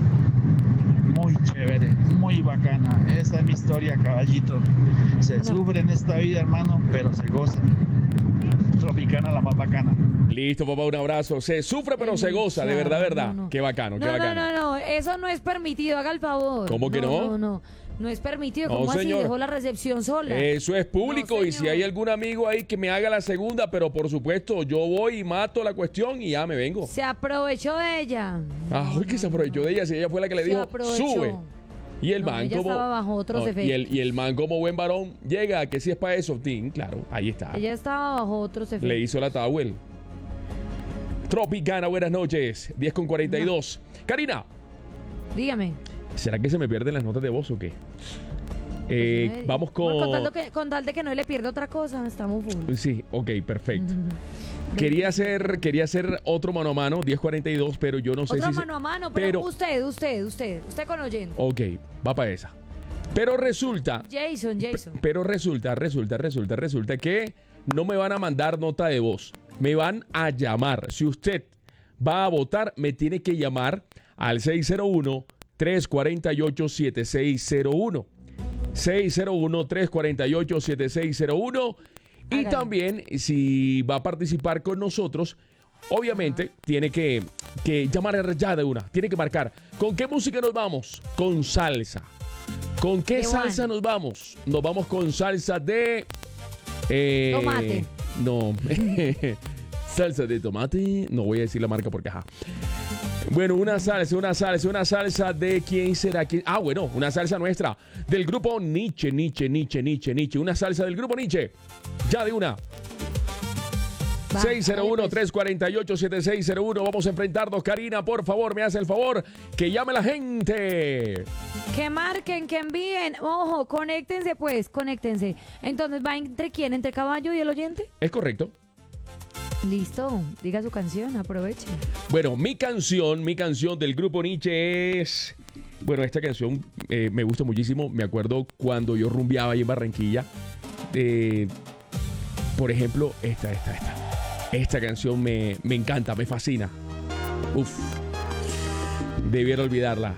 Muy chévere, muy bacana. Esa es mi historia, caballito. Se sufre en esta vida, hermano, pero se goza. Tropicana, la más bacana. Listo, papá, un abrazo. Se sufre pero se goza, de verdad, verdad. no, no. Qué bacano, qué No, no, bacano. no, no, eso no es permitido, haga el favor. ¿Cómo que no? No, no, no es permitido. No, ¿Cómo así? señor. Dejó la recepción sola. Eso es público No, y si señor. hay algún amigo ahí que me haga la segunda, pero por supuesto yo voy y mato la cuestión y ya me vengo. Se aprovechó de ella. Ah, uy, que se aprovechó de ella, si ella fue la que le Se dijo, aprovechó. sube. Y el No, man ella como estaba bajo otros no, y efectos. el, y el man como buen varón llega, que si es para eso, Tim, claro, ahí está. Ella estaba bajo otros efectos. Le hizo la towel. Tropicana, buenas noches. diez con cuarenta y dos. Karina, Dígame. ¿será que se me pierden las notas de voz o qué? Eh, Pues, vamos bueno, con... con, tal de que, con tal de que no le pierda otra cosa, estamos full. Sí, ok, perfecto. Quería hacer, quería hacer otro mano a mano, diez cuarenta y dos, pero yo no sé Otro si... se- mano a mano, pero, pero- usted, usted, usted, usted con oyente. Ok, va para esa. Pero resulta, Jason, Jason. pero resulta, resulta, resulta, resulta que no me van a mandar nota de voz. Me van a llamar. Si usted va a votar, me tiene que llamar al seis cero uno, tres cuatro ocho, siete seis cero uno. seis cero uno, tres cuatro ocho, siete seis cero uno. Y Hágalo. también, si va a participar con nosotros, obviamente tiene que, que llamar ya de una. Tiene que marcar. ¿Con qué música nos vamos? Con salsa. ¿Con qué De salsa one. nos vamos? Nos vamos con salsa de... eh, Tomate. No. Salsa de tomate. No voy a decir la marca porque ajá. Bueno, una salsa, una salsa, una salsa de quién será quién. Ah, bueno, una salsa nuestra. Del grupo Nietzsche, Nietzsche, Nietzsche, Nietzsche, Nietzsche. Una salsa del grupo Nietzsche. Ya de una. Va, seis cero uno, hágale, pues. tres cuatro ocho, siete seis cero uno. Vamos a enfrentarnos. Karina, por favor, me hace el favor que llame la gente. Que marquen, que envíen. Ojo, conéctense pues, conéctense. Entonces, ¿va entre quién? ¿Entre caballo y el oyente? ¿Es correcto? Listo, diga su canción, aproveche. Bueno, mi canción, mi canción del grupo Nietzsche es... Bueno, esta canción eh, me gusta muchísimo. Me acuerdo cuando yo rumbeaba ahí en Barranquilla. Eh, por ejemplo, esta, esta, esta. Esta canción me, me encanta, me fascina. Uf. Debiera olvidarla.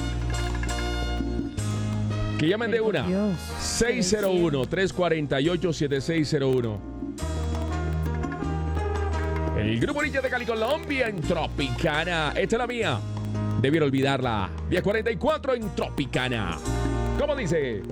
Que llamen de Ay, por una. Dios. seis cero uno, tres cuatro ocho, siete seis cero uno. El grupo Nietzsche de Cali, Colombia, en Tropicana. Esta es la mía. Debiera olvidarla. diez cuarenta y cuatro en Tropicana. ¿Cómo dice?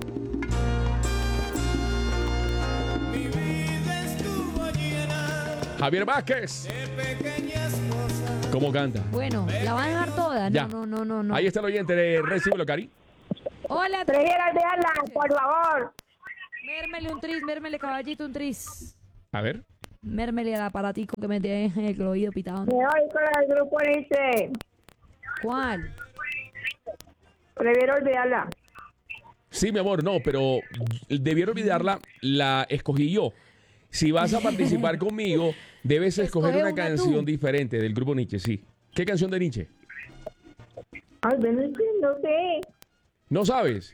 Javier Vázquez. ¿Cómo canta? Bueno, la va a dejar toda. No, Ya. no, no, no, no. Ahí está el oyente. Recíbelo, Cari. Hola. Prefiero olvidarla, por favor. Mérmele un tris, mérmele caballito un tris. A ver. Mérmele al aparatico que me tiene en el oído pitado. Me voy con el grupo Nietzsche. ¿Cuál? Prefiero olvidarla. Sí, mi amor, no, pero debiera olvidarla. La escogí yo. Si vas a participar conmigo, debes escoger Escoge una, una canción tú. diferente del grupo Nietzsche, sí. ¿Qué canción de Nietzsche? Ay, ven, no sé. ¿No sabes?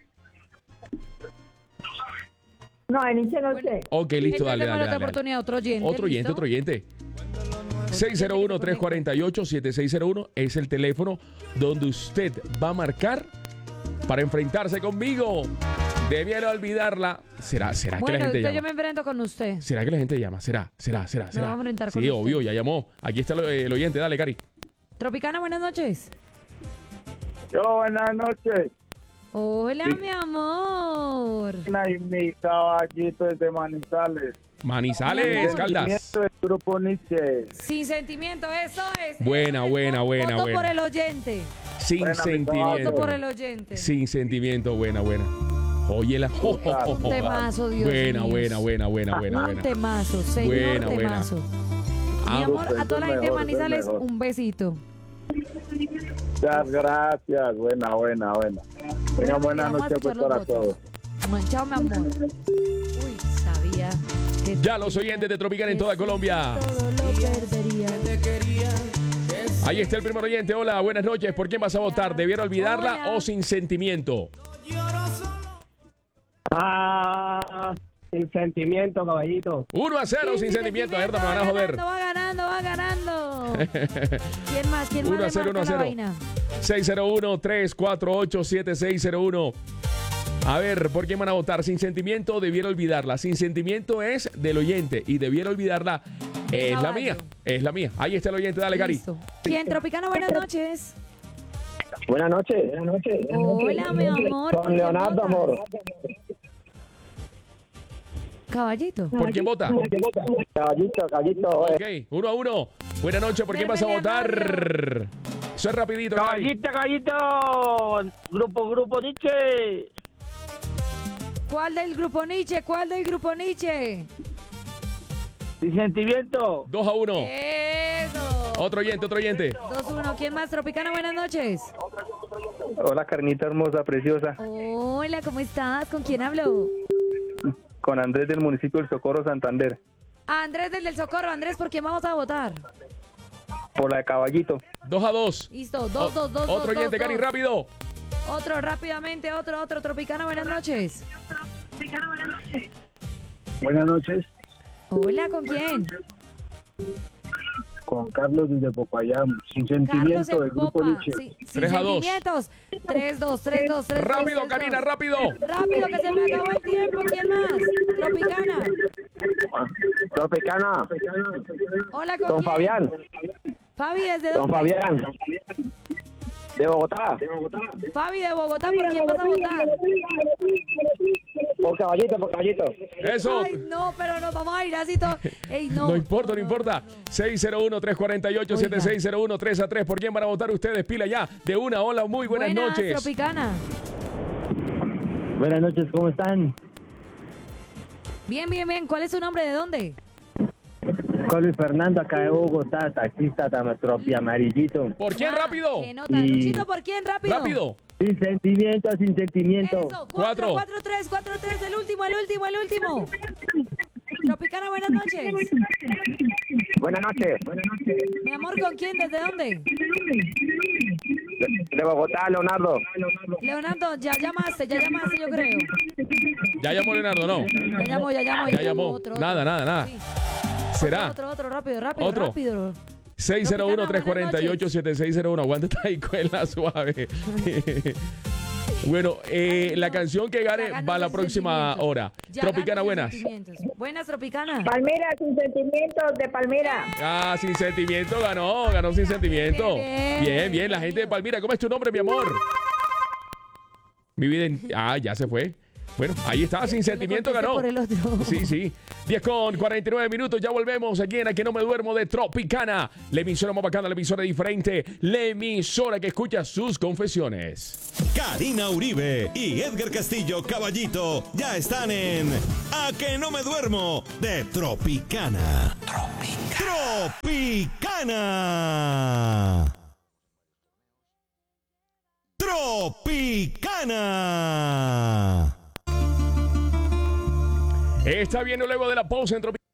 No, en Nietzsche no sé. Ok, listo, dale, dale, otra dale. oportunidad, otro oyente. Otro oyente, ¿listo? otro oyente. seis cero uno, tres cuatro ocho, siete seis cero uno es el teléfono donde usted va a marcar para enfrentarse conmigo. Debiera olvidarla. ¿Será, será Bueno, que la gente entonces llama? yo me enfrento con usted. ¿Será que la gente llama? ¿Será? ¿Será? ¿Será? ¿Será? vamos a enfrentar con Sí, usted. obvio, ya llamó. Aquí está el, el oyente. Dale, Cari. Tropicana, buenas noches. Yo, buenas noches. Hola, mi amor. Y mi caballito es de Manizales. Manizales, Caldas. Sentimiento del grupo Nietzsche. Sin sentimiento, eso es. Buena, buena, buena, Voto por buena. el oyente. Sin Buena, mi sentimiento. Voto por el oyente. Sin sentimiento, buena, buena. Óyela. Oh, oh, oh, Un oh. temazo, Dios Buena, mío. buena, buena, buena, buena, Un buena. temazo, señor Buena, buena. temazo. Mi Ah, amor, a toda la gente de mejor, Manizales, mejor. un besito. Muchas gracias. Buena, buena, buena. Tengan buena Vamos a noche escuchar pues, los para todos. Bueno, chao, mi amor. Uy, sabía que Ya los oyentes de Tropical en toda Colombia. todo lo perdería. Ahí está el primer oyente. Hola, buenas noches. ¿Por quién vas a votar? ¿Debiera olvidarla Hola. o sin sentimiento? Ah, sin sentimiento, caballito. uno a cero sin sentimiento. A ver, me van a joder. Va ganando, va ganando. ¿Quién más? ¿Quién más uno a le cero, uno a marca la cero. vaina? seis cero uno, tres cuatro ocho, siete seis cero uno. A ver, ¿por quién van a votar? Sin sentimiento, debiera olvidarla. Sin sentimiento es del oyente y debiera olvidarla es la caballo. mía. Es la mía. Ahí está el oyente. Dale, Cari. Listo. ¿Quién? Tropicana, buenas noches. Buenas noches. Buenas noches. Hola, mi amor. ¿por Con quién Leonardo, votas? amor. Caballito. ¿Por quién vota? Caballito, caballito. Ok, uno a uno. Buenas noches. ¿Por quién vas a votar? Eso es rapidito, Cari. Caballito, caballito. Grupo, grupo Nietzsche. ¿Cuál del grupo Nietzsche? ¿Cuál del grupo Nietzsche? Sin sentimiento. dos a uno. Eso. Otro oyente, otro oyente. dos uno. ¿Quién más? Tropicana, buenas noches. Hola, carnita hermosa, preciosa. Hola, ¿cómo estás? ¿Con quién hablo? Con Andrés del municipio del Socorro, Santander. Andrés del del Socorro. Andrés, ¿por quién vamos a votar? Por la de Caballito. dos a dos. Listo, dos, dos, dos. Otro dos, oyente, dos, Cari, dos. rápido. Otro, rápidamente, otro, otro. Tropicana, buenas noches. Buenas noches. Hola, ¿con quién? Con Carlos desde Popayán. Sin Carlos sentimiento en del grupo Popa. Nietzsche. Sí, sin tres a dos. sentimientos. tres dos, tres dos, tres dos. Rápido, tres Karina, dos. rápido. Rápido, que se me acabó el tiempo. ¿Quién más? Tropicana. Tropicana. Hola, ¿con Don quién? Fabián. Fabi, ¿desde Don dónde? Fabián. De Bogotá. Fabi, de Bogotá, ¿por quién vas a votar? Por caballito, por caballito. Eso. Ay, no, pero nos vamos a ir así todo. Ey, no. No importa, no importa. seis cero uno, tres cuatro ocho, siete seis cero uno, tres a tres. ¿Por quién van a votar ustedes? Pila ya. De una, hola, muy buenas, noches. Tropicana. Buenas noches, ¿cómo están? Bien, bien, bien. ¿Cuál es su nombre? ¿De dónde? Con Luis Fernando, acá de Bogotá, taxista, Tamatropi, amarillito. ¿Por quién rápido? ¿Qué nota? Y- Luchito, ¿por quién? Rápido. Rápido. Sin sentimiento, sin sentimiento. Eso, cuatro, cuatro, tres, cuatro, tres, el último, el último, el último. Tropicana, buenas noches. Buenas noches. Buenas noches. Mi amor, ¿con quién? ¿Desde dónde? De Bogotá, Leonardo. Leonardo, ya llamaste, ya llamaste, yo creo. Ya llamó Leonardo, ¿no? Ya llamó, ya llamó. Ya llamó. Otro, Nada, nada, nada. Sí. ¿Será? Otro, otro, rápido, rápido, Otro. rápido. seis cero uno, tres cuatro ocho, siete seis cero uno. Aguántate ahí con la suave. Bueno, eh, la canción que gane va a la próxima hora. Ya Tropicana, ganan sin buenas. sentimientos. Buenas, Tropicana. Palmera, sin sentimientos de Palmera. Ah, sin sentimiento ganó, ganó sin sentimiento. Qué bien. Bien, bien, la gente de Palmira. ¿Cómo es tu nombre, mi amor? Mi vida en... Ah, ya se fue. Bueno, ahí está, sin sentimiento contesté ganó. por el otro. Sí, sí. diez con cuarenta y nueve minutos, ya volvemos aquí en A Que No Me Duermo de Tropicana. La emisora más bacana, la emisora diferente, la emisora que escucha sus confesiones. Karina Uribe y Edgar Castillo Caballito ya están en A Que No Me Duermo de Tropicana. Tropicana. Tropicana. Está bien luego de la pausa en Tropicana.